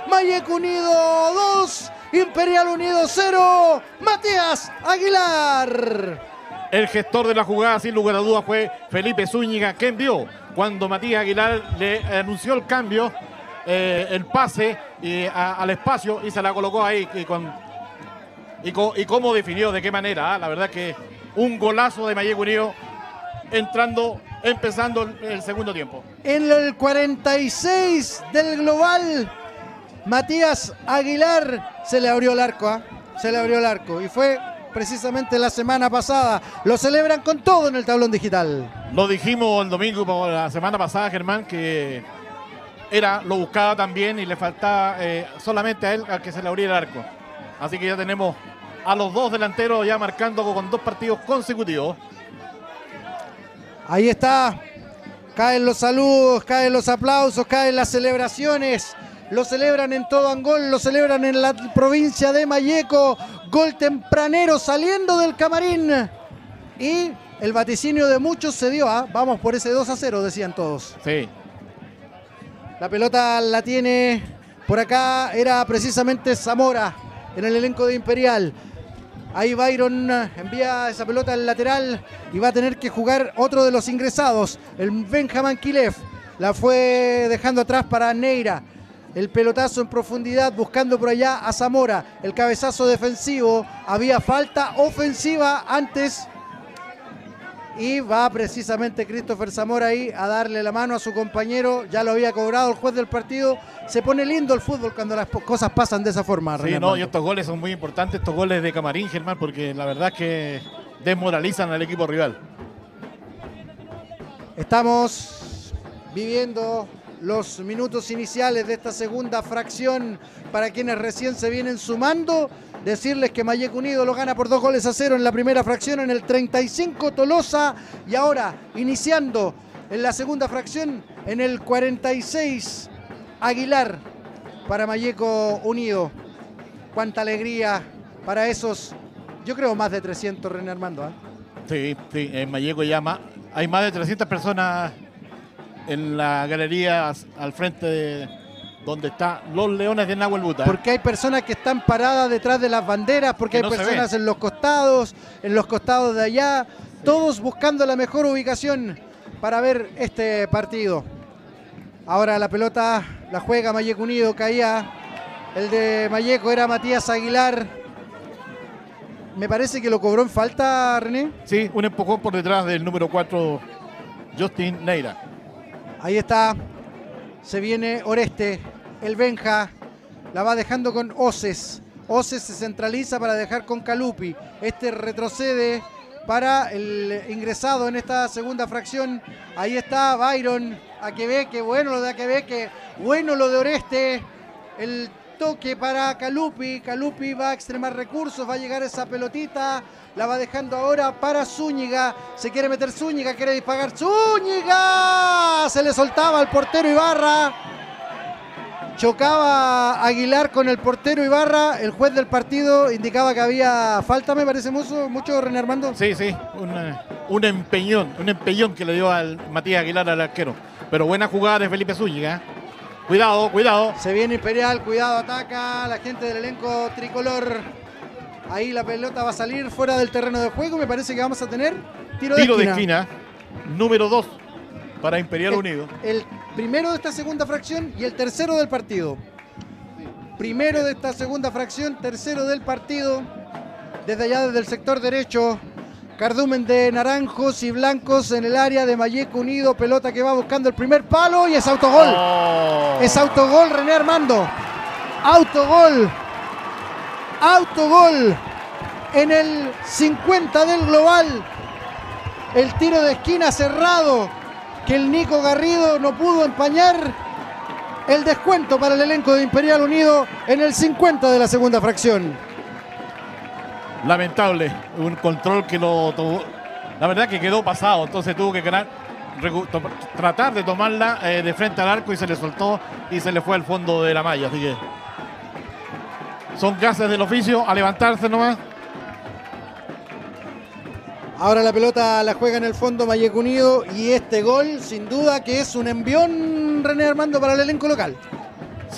Mayec Unido 2, Imperial Unido 0, Matías Aguilar. El gestor de la jugada, sin lugar a dudas, fue Felipe Zúñiga, quien vio cuando Matías Aguilar le anunció el cambio, el pase al espacio, y se la colocó ahí. Y cómo definió, de qué manera. La verdad que un golazo de Mayec Unido empezando el segundo tiempo. En el 46 del global, Matías Aguilar se le abrió el arco, se le abrió el arco, y fue precisamente la semana pasada. Lo celebran con todo en el tablón digital. Lo dijimos el domingo, la semana pasada, Germán, que lo buscaba también y le faltaba solamente a él al que se le abriera el arco. Así que ya tenemos a los dos delanteros ya marcando con 2 partidos consecutivos. Ahí está. Caen los saludos, caen los aplausos, caen las celebraciones. Lo celebran en todo Angol, lo celebran en la provincia de Malleco. Gol tempranero saliendo del camarín. Y el vaticinio de muchos se dio. Vamos por ese 2-0, decían todos. Sí. La pelota la tiene por acá, era precisamente Zamora en el elenco de Imperial. Ahí Byron envía esa pelota al lateral y va a tener que jugar otro de los ingresados, el Benjamín Kilef. La fue dejando atrás para Neira. El pelotazo en profundidad buscando por allá a Zamora. El cabezazo defensivo. Había falta ofensiva antes. Y va precisamente Christopher Zamora ahí a darle la mano a su compañero. Ya lo había cobrado el juez del partido. Se pone lindo el fútbol cuando las cosas pasan de esa forma. Sí, y estos goles son muy importantes, estos goles de camarín, Germán, porque la verdad es que desmoralizan al equipo rival. Estamos viviendo los minutos iniciales de esta segunda fracción. Para quienes recién se vienen sumando, decirles que Mayec Unido lo gana por 2-0 en la primera fracción, en el 35 Tolosa, y ahora iniciando en la segunda fracción en el 46 Aguilar para Malleco Unido. Cuánta alegría para esos, yo creo, más de 300, René Armando. Sí, en Malleco ya hay más de 300 personas en la galería al frente de donde están los Leones de Nahuel Buta. Porque hay personas que están paradas detrás de las banderas, porque hay personas en los costados de allá, todos buscando la mejor ubicación para ver este partido. Ahora la pelota la juega Malleco Unido, caía el de Malleco, era Matías Aguilar. Me parece que lo cobró en falta, René. Sí, un empujón por detrás del número 4, Justin Neira. Ahí está, se viene Oreste, el Benja, la va dejando con Oces. Oces se centraliza para dejar con Calupi. Este retrocede para el ingresado en esta segunda fracción. Ahí está Byron, Aquebeque, bueno lo de Aquebeque, bueno lo de Oreste. El toque para Calupi, Calupi va a extremar recursos, va a llegar esa pelotita. La va dejando ahora para Zúñiga. Se quiere meter Zúñiga, quiere disparar Zúñiga. Se le soltaba al portero Ibarra. Chocaba Aguilar con el portero Ibarra. El juez del partido indicaba que había falta, me parece mucho, René Armando. Sí, un empeñón que le dio al Matías Aguilar al arquero. Pero buena jugada de Felipe Zúñiga. Cuidado. Se viene Imperial, cuidado, ataca la gente del elenco tricolor. Ahí la pelota va a salir fuera del terreno de juego. Me parece que vamos a tener tiro de esquina. Número 2 para Imperial Unido. El primero de esta segunda fracción y el tercero del partido. Primero de esta segunda fracción, tercero del partido. Desde allá, desde el sector derecho, cardumen de naranjos y blancos en el área de Malleco Unido. Pelota que va buscando el primer palo y es autogol. Es autogol, René Armando. Autogol en el 50 del global. El tiro de esquina cerrado que el Nico Garrido no pudo empañar. El descuento para el elenco de Imperial Unido en el 50 de la segunda fracción. Lamentable, un control que lo tomó. La verdad que quedó pasado, entonces tuvo que tratar de tomarla de frente al arco y se le soltó y se le fue al fondo de la malla. Así que son gases del oficio, a levantarse nomás. Ahora la pelota la juega en el fondo Malleco Unido y este gol sin duda que es un envión, René Armando, para el elenco local.